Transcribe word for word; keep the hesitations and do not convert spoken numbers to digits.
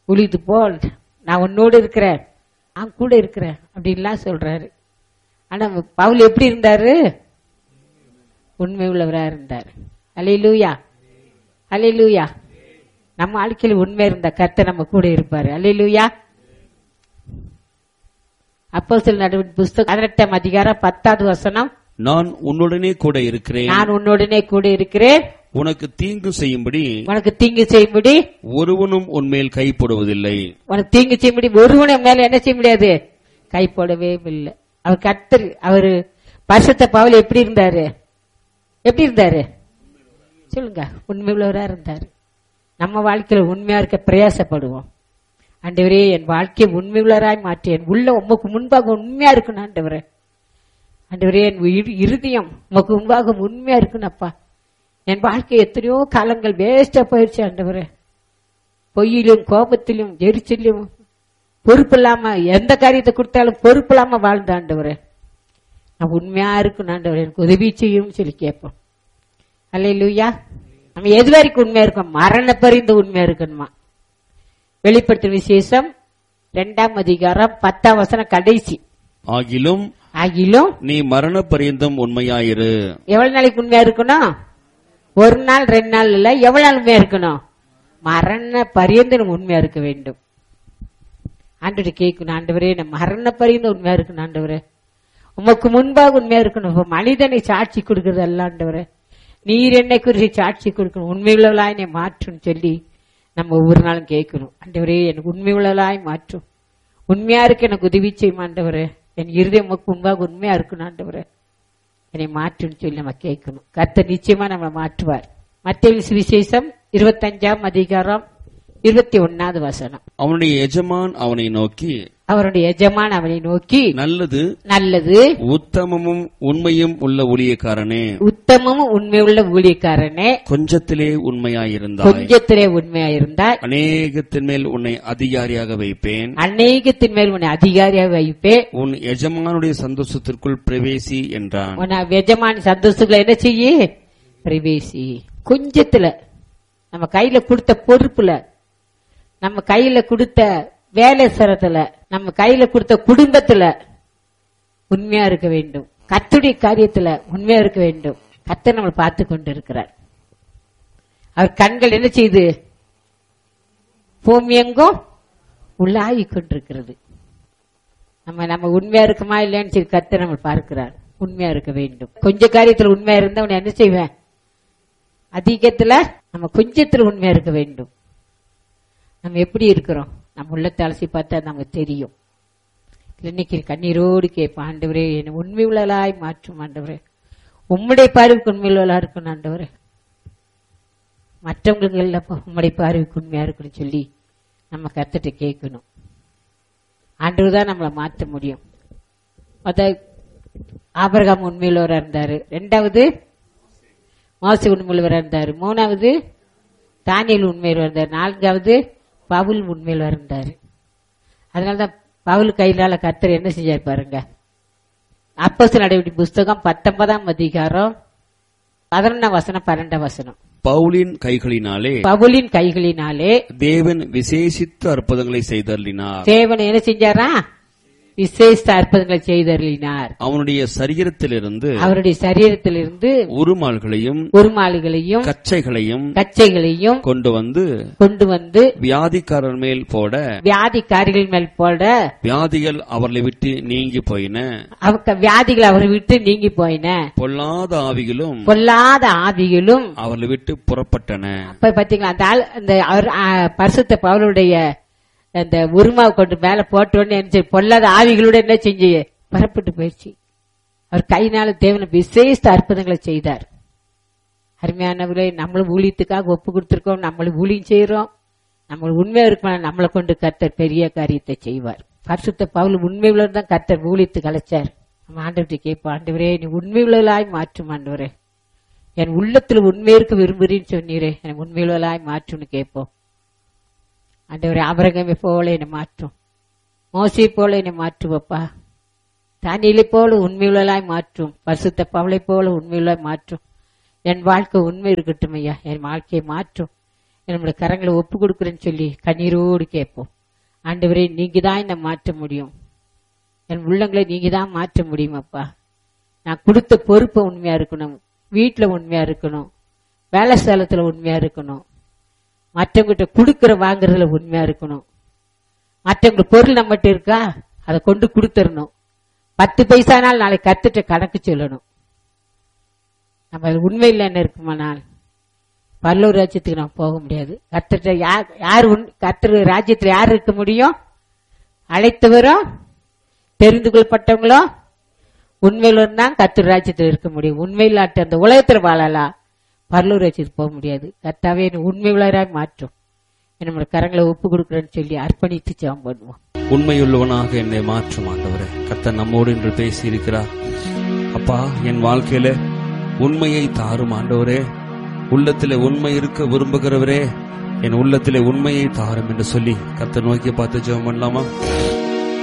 உழுது போல் நான் உன்னோடு இருக்கிறேன், நான் கூட இருக்கிறேன் அப்படின்லாம் சொல்றாரு. ஆனா பவுல் எப்படி இருந்தாரு? உண்மை உள்ளவரா இருந்தார். அல்லேலூயா, அல்லேலூயா. நம்ம வாழ்க்கையில் உண்மை இருந்த கர்த்தர் நம்ம கூட இருப்பாரு. அல்லேலூயா. அப்போஸ்தலர் நடவடிக்கை புஸ்தகம் பதினெட்டாம் அதிகாரம் பத்தாவது வசனம். நான் உன்னுடனே கூட இருக்கிறேன், நான் உன்னுடனே கூட இருக்கிறேன், உனக்கு தீங்கு செய்யும்படி உனக்கு தீங்கு செய்யும்படி ஒருவனும் உன்மேல் கை போடுவதில்லை. உனக்கு தீங்கு செய்யும்படி ஒருவனை மேல என்ன செய்ய முடியாது? கை போடவே இல்லை. அவர் கர்த்தர். அவரு பரிசுத்த பவுல் எப்படி இருந்தாரு? எப்படி இருந்தாரு சொல்லுங்க? உண்மை உள்ளவரா இருந்தாரு. நம்ம வாழ்க்கையில உண்மையா இருக்க பிரயாசப்படுவோம். ஆண்டவரே, என் வாழ்க்கையை உண்மை உள்ளவராய் மாற்றி என் உள்ள உமக்கு முன்பாக உண்மையா இருக்கணும். ஆண்டவரே, ஆண்டவரே, என் இருதயம் உமக்கு முன்பாக உண்மையா இருக்கணும்ப்பா. என் வாழ்க்கை எத்தனையோ காலங்கள் வேஸ்டா போயிடுச்சு ஆண்டவரே. பொய்யிலும் கோபத்திலும் எரிச்சலும் பொறுப்பு இல்லாம எந்த காரியத்தை கொடுத்தாலும் பொறுப்பு இல்லாம வாழ்ந்த ஆண்டவரே, நான் உண்மையா இருக்கணும் ஆண்டவரே, எனக்கு உதவி செய்யும் சொல்லி கேட்போம். அல்லேலூயா. நம்ம எது வரைக்கும் உண்மையா இருக்கோம்? மரண பரிந்து உண்மையா இருக்கணுமா? வெளிப்படுத்தும் விசேஷம் இரண்டாம் அதிகாரம் பத்தாம் வசனம் கடைசி. ஆகிலும் ஆகிலும் நீ மரண பரியந்தம் உண்மையாயிரு. எவ்வளவு நாளைக்கு உண்மையா இருக்கணும்? ஒரு நாள் ரெண்டு நாள் இல்ல, எவ்வளவு நாள் உண்மையா இருக்கணும்? மரண பரியந்தம் உண்மையா இருக்க வேண்டும். ஆண்டவரே கேட்கணும், ஆண்டவரே நான் மரண பரியந்தம் உண்மையா இருக்கணும் ஆண்டவரே, உமக்கு முன்பாக உண்மையா இருக்கணும். மனிதனை சாட்சி கொடுக்கறது அல்ல ஆண்டவரே, நீர் என்னை குறித்து சாட்சி கொடுக்கணும், உண்மையுள்ளவளாய் என்னை மாற்றும் சொல்லி நம்ம ஒவ்வொரு நாளும் கேட்கணும். ஆண்டவரே, எனக்கு உண்மையுள்ளவளாய் மாற்றும், உண்மையா இருக்க எனக்கு உதவி செய்யும் ஆண்டவரே, என் இருதயம் உமக்கு முன்பாக உண்மையா இருக்கணும் ஆண்டவரே, என்னை மாற்றுன்னு சொல்லி நம்ம கேட்கணும். கர்த்தர் நிச்சயமா நம்ம மாற்றுவார். மத்தேயு சுவிசேஷம் இருபத்தஞ்சாம் அதிகாரம் இருபத்தி ஒன்னாவது வசனம். அவனுடைய எஜமான் அவனை நோக்கி அவருடைய எஜமான் அவனை நோக்கி நல்லது நல்லது உத்தமமும் உண்மையும் உள்ள ஊழியக்காரனே, உத்தமமும் உண்மையுள்ள ஊழியக்காரனே, கொஞ்சத்திலே உண்மையாயிருந்தாய், கொஞ்சத்திலே உண்மையாயிருந்தாய், அநேகத்தின் மேல் உன்னை அதிகாரியாக வைப்பேன், அநேகத்தின் மேல் உன்னை அதிகாரியாக வைப்பேன், உன் எஜமானுடைய சந்தோஷத்திற்குள் பிரவேசி என்றான். உன் எஜமான் சந்தோஷத்துல என்ன செய்ய? பிரவேசி. கொஞ்சத்துல, நம்ம கையில கொடுத்த பொறுப்புல, நம்ம கையில கொடுத்த வேலை சரத்துல, நம்ம கையில கொடுத்த குடும்பத்துல உண்மையா இருக்க வேண்டும். கர்த்தருடைய காரியத்துல உண்மையா இருக்க வேண்டும். கர்த்தர் நம்ம பார்த்து கொண்டு இருக்கிறார். அவர் கண்கள் என்ன செய்து பூமி எங்கும் உள்ளாகி கொண்டிருக்கிறது. நம்ம நம்ம உண்மையா இருக்குமா இல்லைன்னு சொல்லி கர்த்தர் நம்ம பார்க்கிறார். உண்மையா இருக்க வேண்டும். கொஞ்ச காரியத்துல உண்மையா இருந்தா உன்னை என்ன செய்வேன்? அதிகத்துல நம்ம கொஞ்சத்துல உண்மையா இருக்க வேண்டும். நம்ம எப்படி இருக்கிறோம்? நம்ம உள்ளத்தை அலசி பார்த்தா நமக்கு தெரியும். இன்னைக்கு கண்ணீரோடு கேட்போம், ஆண்டவரே என்னை உண்மை உள்ளலாய் மாற்றும் ஆண்டவரே, உம்முடைய பார்வைக்கு உண்மை உள்ளலா இருக்கணும் ஆண்டவரே, மற்றவங்களுக்கு உம்முடைய பார்வைக்கு உண்மையா இருக்குன்னு சொல்லி நம்ம கர்த்தர்ட்ட கேட்கணும். ஆண்டவர் தான் நம்மளை மாற்ற முடியும். அத ஆபிரகாம் உண்மையுள்ளவரா இருந்தாரு. ரெண்டாவது மோசே உண்மையுள்ளவரா இருந்தாரு. மூணாவது தானியேல் உண்மையுள்ளவரா இருந்தாரு. நான்காவது பவுல் உண்மையில இருந்தாரு. அதனாலதான் பவுல் கையிலால கர்த்தர் என்ன செஞ்சாரு பாருங்க. அப்போஸ்தலர் நடவடிக்கை புஸ்தகம் பத்தொன்பதாம் அதிகாரம் பதினொன்னாம் வசனம் பன்னெண்டாம் வசனம். பவுலின் கைகளினாலே பவுலின் கைகளினாலே தேவன் விசேஷித்த அற்புதங்களை செய்தருளினார். தேவன் என்ன செஞ்சாரா? விசேஷ அற்புதங்களை செய்தருளினார். அவனுடைய சரீரத்திலிருந்து அவருடைய சரீரத்திலிருந்து உருமால்களையும் உருமால்களையும் கச்சைகளையும் கச்சைகளையும் கொண்டு வந்து கொண்டு வந்து வியாதிக்காரர் மேல் போட வியாதிக்காரிகள் மேல் போட வியாதிகள் அவர்களை விட்டு நீங்கி போயின. வியாதிகள் அவரை விட்டு நீங்கி போயின. பொல்லாத ஆவிகளும் பொல்லாத ஆவிகளும் அவர்களை விட்டு புறப்பட்டன. அப்ப பாத்தீங்களா, அந்த பரிசுத்த பவுலுடைய அந்த உருமாவை கொண்டு மேல போட்டோன்னு என்ன பொல்லாத ஆவிகளோட என்ன செஞ்சு புறப்பட்டு போயிடுச்சு. அவர் கையினால தேவனை விசேஷ அற்புதங்களை செய்தார். அருமையானவர்களே, நம்மளும் ஊழியத்துக்காக ஒப்பு கொடுத்திருக்கோம், நம்மளும் ஊழியம் செய்யறோம். நம்ம உண்மையா இருக்கணும், நம்மளை கொண்டு கர்த்தர் பெரிய காரியத்தை செய்வார். பரிசுத்த பவுல் உண்மை உள்ளதான் கர்த்தர் ஊழியத்துக்கு அழைச்சார். நம்ம ஆண்டவர்கிட்ட கேட்போம், ஆண்டவரே நீ உண்மை உள்ளவளாய் மாற்றும் ஆண்டவரே, என் உள்ளத்துல உண்மை இருக்க விரும்புறேன்னு சொன்னீரே, என் உண்மை உள்ளவளாய் மாற்றும்னு கேட்போம். ஆண்டவரே, ஆபிரகாமை போல என்னை மாற்றும், மோசே போல என்னை மாற்றுவப்பா, தானியேலை போல உண்மையுள்ளலாய் மாற்றும், பரிசுத்த பவுலை போல உண்மையுள்ளாய் மாற்றும். என் வாழ்க்கை உண்மை இருக்கட்டும் ஐயா, என் வாழ்க்கையை மாற்றும். நம்முடைய கரங்களை ஒப்பு கொடுக்குறேன்னு சொல்லி கண்ணீரோடு கேட்போம். ஆண்டவரே, நீங்க தான் என்னை மாற்ற முடியும், என் உள்ளங்களை நீங்க தான் மாற்ற முடியும். அப்பா, நான் கொடுத்த பொறுப்பை உண்மையா இருக்கணும், வீட்டுல உண்மையா இருக்கணும், வேலை ஸ்தலத்துல உண்மையா இருக்கணும், மற்றவங்கிட்ட கொடுக்கற வாங்குறதுல உண்மையா இருக்கணும். மற்றவங்க பொருள் நம்மகிட்ட இருக்கா, அதை கொண்டு கொடுத்துடணும். பத்து பைசானால் நாளை கத்துட்ட கணக்கு சொல்லணும். நம்ம உண்மை இல்லைன்னு இருக்குமானால் பரலோக ராஜ்யத்துக்கு நாம் போக முடியாது. கத்துட்ட யார் யார் கத்துற ராஜ்யத்துல யார் இருக்க முடியும்? அழைத்தவரும் தெரிந்து கொள்ளப்பட்டவங்களும் உண்மையிலும் தான் கத்துற ராஜ்யத்தில் இருக்க முடியும். உண்மையில்லாட்ட அந்த உலகத்துல வாழலாம், பரலோக ராஜ்யத்துக்கு போக முடியாது. கர்த்தாவே உண்மை உள்ளவராய் மாற்றும். நம்மளோட கரங்களை ஒப்பு கொடுக்குறேன்னு சொல்லி அர்ப்பணித்து ஜெபம் பண்ணுவோம். உண்மையுள்ளவனாக என்னை மாற்றும் ஆண்டவரே. கர்த்தர் நம்மோடு என்று பேசி இருக்கிறார். அப்பா, என் வாழ்க்கையில உண்மையை தாரும் ஆண்டவரே. உள்ளத்திலே உண்மை இருக்க விரும்புகிறவரே, என் உள்ளத்திலே உண்மையை தாரும் என்று சொல்லி கர்த்தர் நோக்கி பார்த்து ஜெபம் பண்ணலாமா?